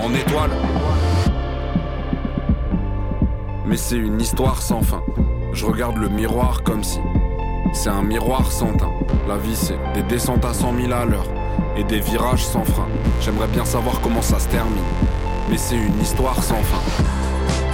en étoile. Mais c'est une histoire sans fin. Je regarde le miroir comme si c'est un miroir sans teint. La vie c'est des descentes à 100 000 à l'heure et des virages sans frein. J'aimerais bien savoir comment ça se termine, mais c'est une histoire sans fin.